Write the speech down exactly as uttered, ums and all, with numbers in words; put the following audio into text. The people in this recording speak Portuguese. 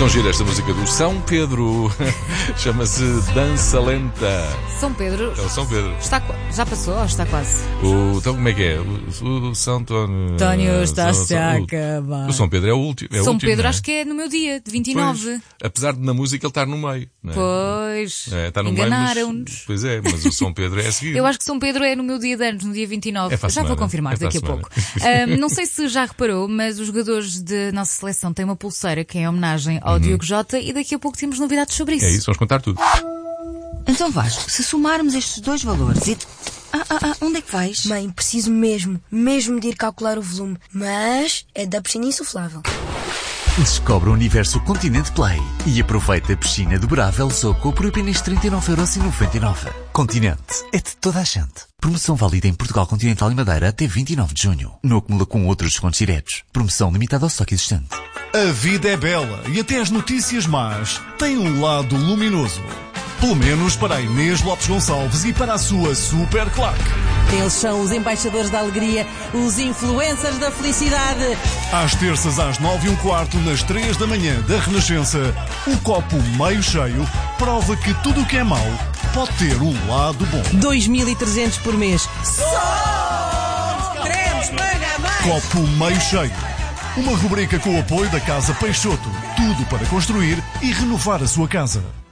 tão gira esta música do São Pedro. Chama-se Dança Lenta. São Pedro. É o São Pedro. Está, já passou ou está quase? O, então como é que é? O, o São António. António está-se a o, acabar. O São Pedro é o último. É São o último, Pedro não é? acho que é no meu dia, de vinte e nove. Pois, apesar de na música ele estar no meio. Não é? Pois. É, está no enganaram-nos. meio, mas, pois é, mas o São Pedro é a seguir. Eu acho que São Pedro é no meu dia de anos, no dia vinte e nove. É para a Já semana. vou confirmar É para daqui a, a pouco. um, não sei se já reparou, mas os jogadores da nossa seleção têm uma pulseira que é em homenagem ao Uhum. Diogo Jota e daqui a pouco temos novidades sobre isso. É isso, vamos contar tudo. Então Vasco, se somarmos estes dois valores e... Ah, ah, ah, onde é que vais? Mãe, preciso mesmo, mesmo de ir calcular o volume. Mas é da piscina insuflável. Descobre o universo Continente Play e aproveita a piscina dobrável Zoco por apenas trinta e nove euros e noventa e nove. Continente é de toda a gente. Promoção válida em Portugal Continental e Madeira até vinte e nove de junho. No acumula com outros descontos diretos. Promoção limitada ao estoque existente. A vida é bela e até as notícias más têm um lado luminoso. Pelo menos para a Inês Lopes Gonçalves e para a sua super claque. Eles são os embaixadores da alegria, os influencers da felicidade. Às terças, às nove e um quarto, nas três da manhã da Renascença, o copo meio cheio prova que tudo o que é mau pode ter um lado bom. dois mil e trezentos por mês. Só queremos pagar mais. Copo meio cheio. Uma rubrica com o apoio da Casa Peixoto. Tudo para construir e renovar a sua casa.